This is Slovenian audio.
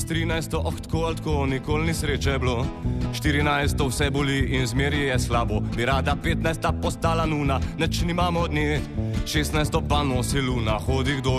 13, tako, nikoli ni sreče bilo. 14, vse boli in zmeri je slabo. Bi rada 15 postala nuna, neč nimamo od nje. 16 pa nosi luna, hodi kdo